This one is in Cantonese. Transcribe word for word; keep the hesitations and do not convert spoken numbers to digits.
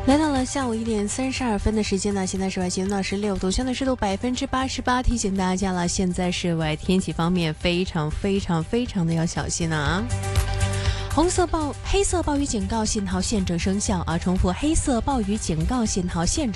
来到了下午一点三十二分的时间呢，现在室外气温呢是六度，相对湿度百分之八十八。提醒大家了，现在室外天气方面非常非常非常的要小心啊！红色暴黑色暴雨警告信号现正生效啊！重复，黑色暴雨警告信号现正。